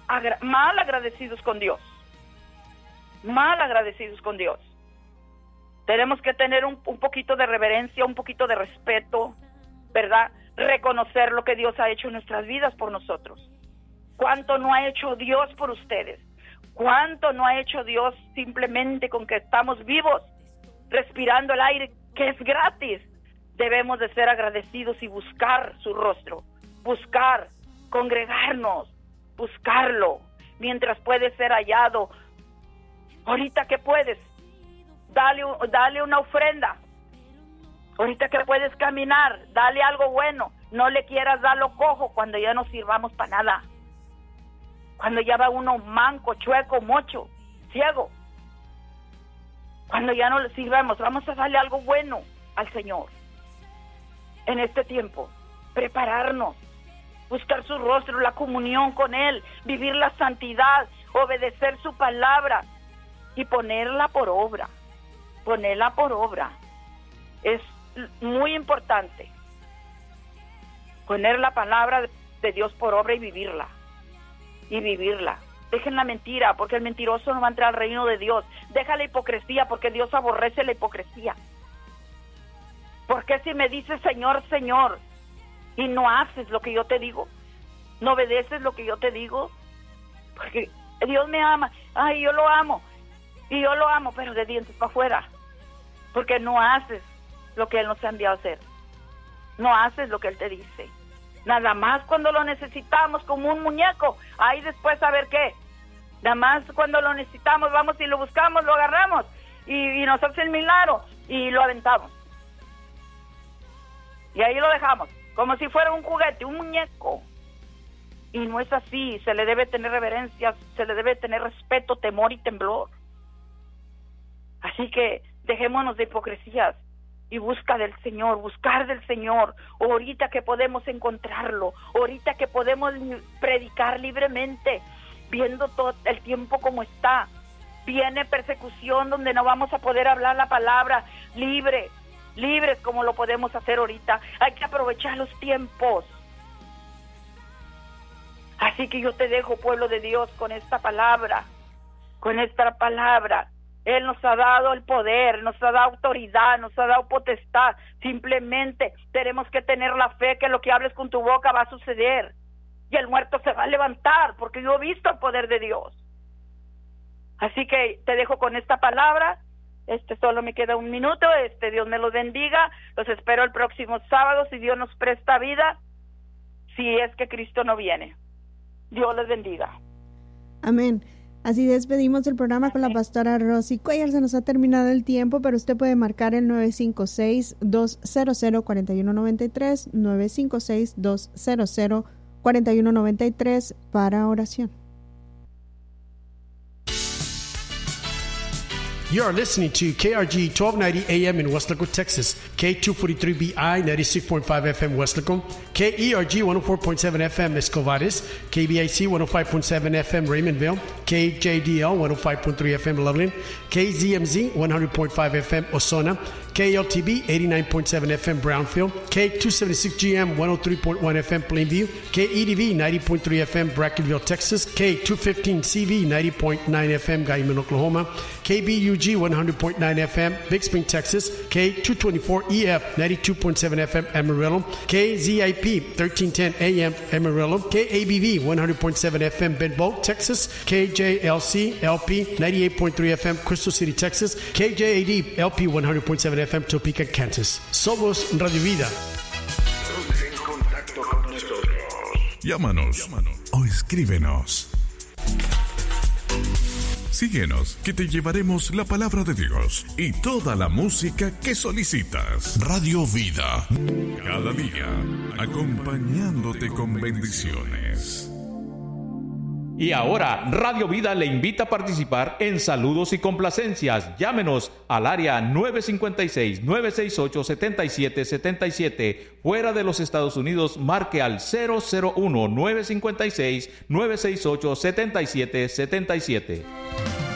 mal agradecidos con Dios. Mal agradecidos con Dios. Tenemos que tener un poquito de reverencia, un poquito de respeto, ¿verdad? Reconocer lo que Dios ha hecho en nuestras vidas por nosotros. ¿Cuánto no ha hecho Dios por ustedes? ¿Cuánto no ha hecho Dios simplemente con que estamos vivos, respirando el aire que es gratis? Debemos de ser agradecidos y buscar su rostro, buscar, congregarnos, buscarlo, mientras puede ser hallado. Ahorita que puedes, dale una ofrenda. Ahorita que puedes caminar, dale algo bueno. No le quieras dar lo cojo cuando ya no sirvamos para nada. Cuando ya va uno manco, chueco, mocho, ciego. Cuando ya no le sirvamos, vamos a darle algo bueno al Señor. En este tiempo, prepararnos, buscar su rostro, la comunión con Él, vivir la santidad, obedecer su palabra y ponerla por obra. Ponerla por obra. Es muy importante poner la palabra de Dios por obra y vivirla. Y vivirla. Dejen la mentira, porque el mentiroso no va a entrar al reino de Dios. Deja la hipocresía, porque Dios aborrece la hipocresía. Porque si me dices Señor, Señor, y no haces lo que yo te digo, no obedeces lo que yo te digo, porque Dios me ama, ay, yo lo amo, y yo lo amo, pero de dientes para afuera, porque no haces lo que Él nos ha enviado a hacer, no haces lo que Él te dice, nada más cuando lo necesitamos como un muñeco, ahí después a ver qué, nada más cuando lo necesitamos, vamos y lo buscamos, lo agarramos, y nos hace el milagro, y lo aventamos, y ahí lo dejamos, como si fuera un juguete, un muñeco. Y no es así, se le debe tener reverencia, se le debe tener respeto, temor y temblor. Así que dejémonos de hipocresías y buscar del Señor, ahorita que podemos encontrarlo, ahorita que podemos predicar libremente, viendo todo el tiempo como está. Viene persecución donde no vamos a poder hablar la palabra libres como lo podemos hacer ahorita. Hay que aprovechar los tiempos. Así que yo te dejo, pueblo de Dios, con esta palabra. Él nos ha dado el poder, nos ha dado autoridad, nos ha dado potestad. Simplemente tenemos que tener la fe que lo que hables con tu boca va a suceder. Y el muerto se va a levantar, porque yo he visto el poder de Dios. Así que te dejo con esta palabra. Solo me queda un minuto. Dios me los bendiga. Los espero el próximo sábado, si Dios nos presta vida, si es que Cristo no viene. Dios les bendiga. Amén. Así despedimos el programa con la pastora Rosy Cuellar. Se nos ha terminado el tiempo, pero usted puede marcar el 956-200-4193, 956-200-4193 para oración. You are listening to KRG 1290 AM in Westlaco, Texas, K243BI 96.5 FM Westlaco, KERG 104.7 FM Escovares, KBIC 105.7 FM Raymondville, KJDL 105.3 FM Loveland, KZMZ 100.5 FM Osona, KLTB 89.7 FM Brownfield, K276GM 103.1 FM Plainview, KEDV 90.3 FM Brackenville, Texas, K215CV 90.9 FM Guyman, Oklahoma, KBUG 100.9 FM Big Spring, Texas, K224EF 92.7 FM Amarillo, KZIP 1310 AM Amarillo, KABV 100.7 FM Benbow, Texas, KJLC LP 98.3 FM Crystal City, Texas, KJAD LP 100.7 FM Topeka, Kansas. Somos Radio Vida. Ponte en contacto con nosotros. Llámanos o escríbenos. Síguenos, que te llevaremos la palabra de Dios y toda la música que solicitas. Radio Vida. Cada día, acompañándote con bendiciones. Y ahora, Radio Vida le invita a participar en saludos y complacencias. Llámenos al área 956-968-7777. Fuera de los Estados Unidos, marque al 001-956-968-7777.